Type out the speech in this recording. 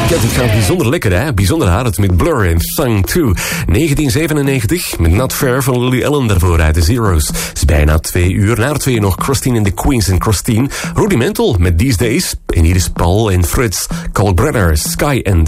Kijk, het gaat bijzonder lekker, hè? Bijzonder hard met Blur en Sung 2. 1997 met Not Fair van Lily Allen daarvoor uit de Zeros. Het is bijna 2 uur. Na 2 nog Christine and the Queens en Christine. Rudimental met These Days. En hier is Paul en Fritz, Cole Brenner, Sky and